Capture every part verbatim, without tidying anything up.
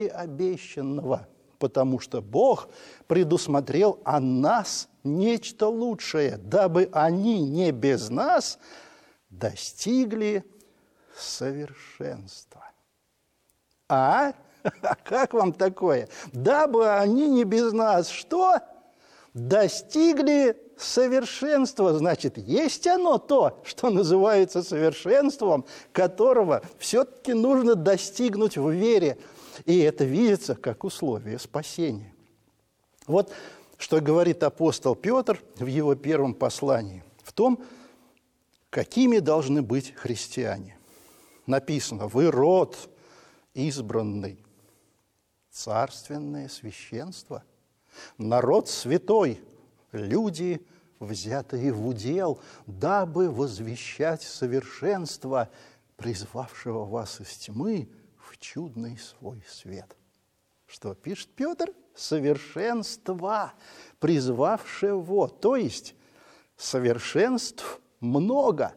обещанного, потому что Бог предусмотрел о нас нечто лучшее, дабы они не без нас достигли совершенства. А? Как вам такое? Дабы они не без нас что? Достигли совершенства. Значит, есть оно то, что называется совершенством, которого все-таки нужно достигнуть в вере. И это видится как условие спасения. Вот что говорит апостол Петр в его первом послании. В том, какими должны быть христиане. Написано: «Вы род избранный, царственное священство, народ святой, люди, взятые в удел, дабы возвещать совершенство, призвавшего вас из тьмы в чудный свой свет». Что пишет Петр? Совершенство, призвавшего, то есть совершенств много.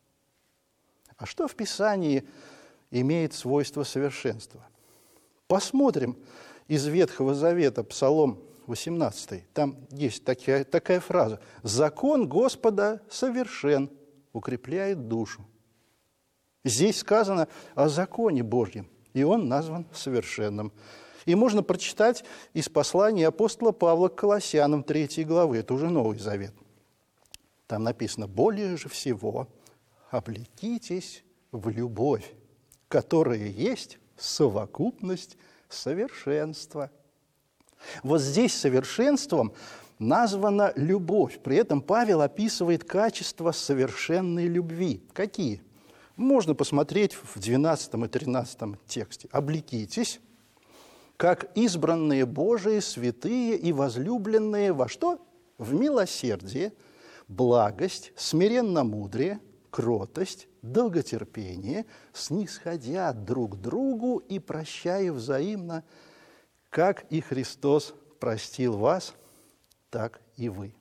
А что в Писании имеет свойство совершенства? Посмотрим из Ветхого Завета, Псалом восемнадцатый. Там есть такая, такая фраза: «Закон Господа совершен, укрепляет душу». Здесь сказано о законе Божьем, и он назван совершенным. И можно прочитать из послания апостола Павла к Колоссянам третьей главы, это уже Новый Завет. Там написано: «Более же всего облекитесь в любовь, которая есть совокупность совершенства». Вот здесь совершенством названа любовь. При этом Павел описывает качества совершенной любви. Какие? Можно посмотреть в двенадцатом и тринадцатом тексте. «Облекитесь, как избранные Божии, святые и возлюбленные во что? В милосердие, благость, смиренномудрие, кротость, долготерпение, снисходя друг другу и прощая взаимно, как и Христос простил вас, так и вы».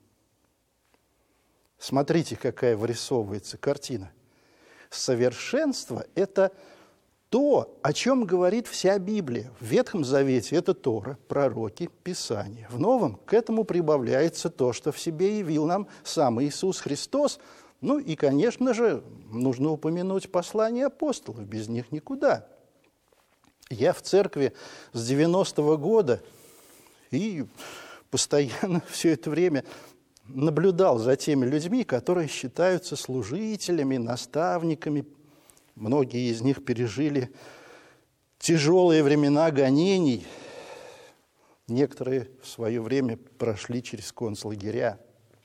Смотрите, какая вырисовывается картина. Совершенство – это то, о чем говорит вся Библия. В Ветхом Завете это Тора, пророки, Писание. В Новом к этому прибавляется то, что в себе явил нам сам Иисус Христос. Ну и, конечно же, нужно упомянуть послания апостолов, без них никуда. Я в церкви с девяностого года и постоянно все это время наблюдал за теми людьми, которые считаются служителями, наставниками. Многие из них пережили тяжелые времена гонений. Некоторые в свое время прошли через концлагеря,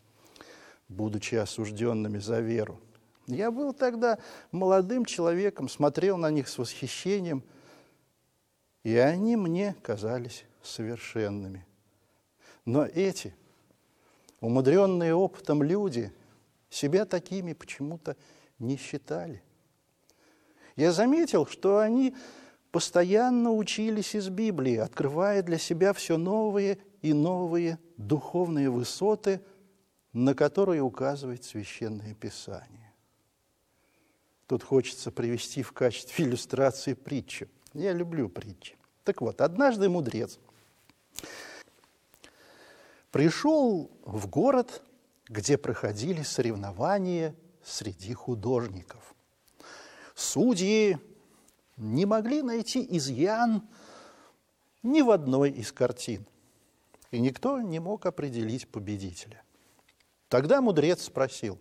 будучи осужденными за веру. Я был тогда молодым человеком, смотрел на них с восхищением, и они мне казались совершенными. Но эти, умудренные опытом люди, себя такими почему-то не считали. Я заметил, что они постоянно учились из Библии, открывая для себя все новые и новые духовные высоты, на которые указывает Священное Писание. Тут хочется привести в качестве иллюстрации притчу. Я люблю притчи. Так вот, однажды мудрец пришел в город, где проходили соревнования среди художников. Судьи не могли найти изъян ни в одной из картин, и никто не мог определить победителя. Тогда мудрец спросил,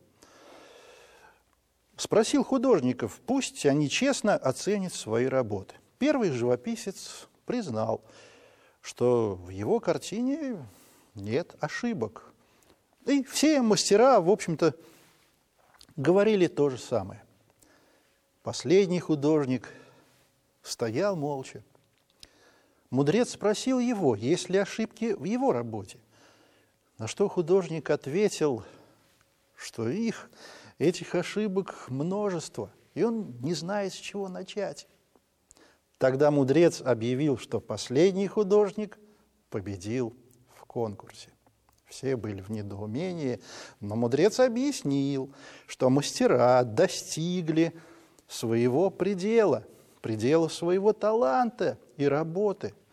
спросил художников, пусть они честно оценят свои работы. Первый живописец признал, что в его картине нет ошибок. И все мастера, в общем-то, говорили то же самое. Последний художник стоял молча. Мудрец спросил его, есть ли ошибки в его работе. На что художник ответил, что их, этих ошибок множество, и он не знает, с чего начать. Тогда мудрец объявил, что последний художник победил в конкурсе. Все были в недоумении, но мудрец объяснил, что мастера достигли своего предела. пределах своего таланта и работы.